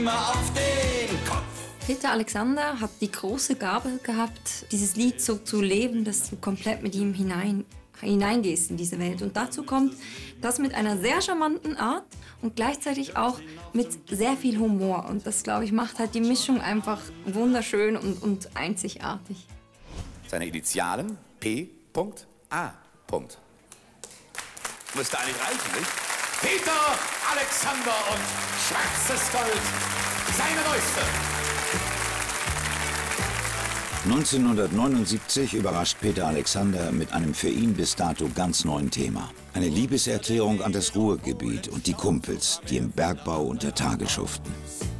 Auf den Kopf. Peter Alexander hat die große Gabe gehabt, dieses Lied so zu leben, dass du komplett mit ihm hineingehst in diese Welt. Und dazu kommt das mit einer sehr charmanten Art und gleichzeitig auch mit sehr viel Humor. Und das, glaube ich, macht halt die Mischung einfach wunderschön und einzigartig. Seine Initialen P.A. Müsste eigentlich reichen, nicht? Peter Alexander und Schwarzes Gold, seine neueste. 1979 überrascht Peter Alexander mit einem für ihn bis dato ganz neuen Thema. Eine Liebeserklärung an das Ruhrgebiet und die Kumpels, die im Bergbau unter Tage schuften.